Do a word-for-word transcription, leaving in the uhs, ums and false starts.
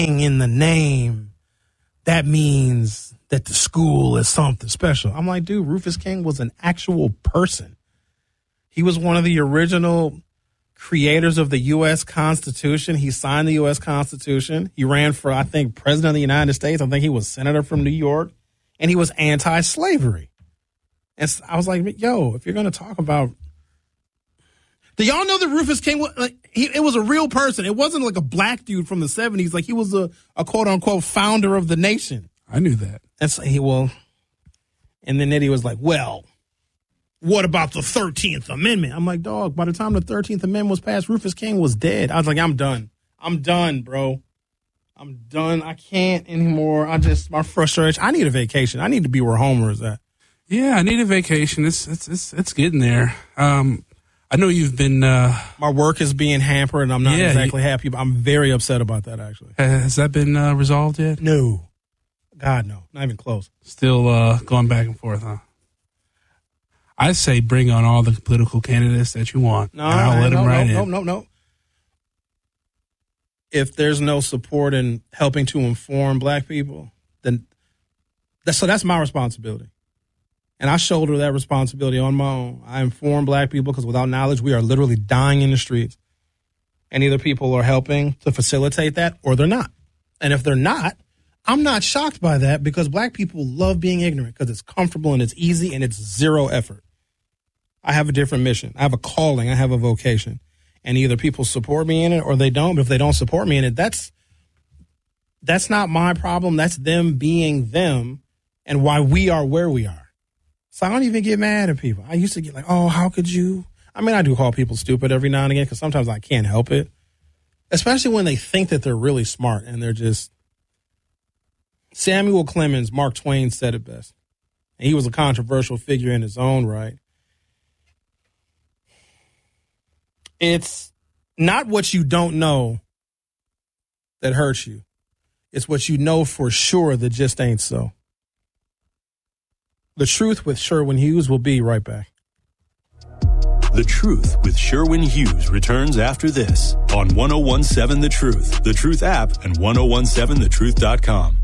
in the name, that means that the school is something special. I'm like, dude, Rufus King was an actual person. He was one of the original creators of the U S Constitution. He signed the U S Constitution. He ran for, I think, president of the United States. I think he was senator from New York. And he was anti-slavery. And I was like, yo, if you're going to talk about... Do y'all know that Rufus King, was, like, he, it was a real person. It wasn't like a black dude from the seventies. Like, he was a, a quote-unquote founder of the nation. I knew that. And so he, well... And then Eddie was like, well, what about the thirteenth Amendment? I'm like, dog, by the time the thirteenth Amendment was passed, Rufus King was dead. I was like, I'm done. I'm done, bro. I'm done. I can't anymore. I just, my frustration. I need a vacation. I need to be where Homer is at. Yeah, I need a vacation. It's it's it's, it's getting there. Um, I know you've been... Uh, my work is being hampered, and I'm not yeah, exactly you, happy, but I'm very upset about that, actually. Has that been uh, resolved yet? No. God, no. Not even close. Still uh, going back and forth, huh? I say bring on all the political candidates that you want. No, and I'll I, let no, them right no, in. no, no, no. If there's no support in helping to inform black people, then that's, so that's my responsibility. And I shoulder that responsibility on my own. I inform black people because without knowledge, we are literally dying in the streets. And either people are helping to facilitate that or they're not. And if they're not, I'm not shocked by that because black people love being ignorant because it's comfortable and it's easy and it's zero effort. I have a different mission. I have a calling. I have a vocation. And either people support me in it or they don't. But if they don't support me in it, that's that's not my problem. That's them being them and why we are where we are. So I don't even get mad at people. I used to get like, oh, how could you? I mean, I do call people stupid every now and again because sometimes I can't help it, especially when they think that they're really smart and they're just. Samuel Clemens, Mark Twain said it best. And he was a controversial figure in his own right. It's not what you don't know that hurts you. It's what you know for sure that just ain't so. The Truth with Sherwin Hughes will be right back. The Truth with Sherwin Hughes returns after this on ten seventeen The Truth, The Truth app, and ten seventeen the truth dot com.